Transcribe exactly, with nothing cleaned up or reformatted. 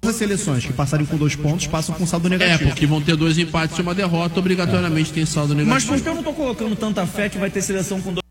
as seleções que passarem com dois pontos passam com saldo É, negativo. porque vão ter dois empates e uma derrota, obrigatoriamente tem saldo negativo. Mas por que eu não tô colocando tanta fé que vai ter seleção com dois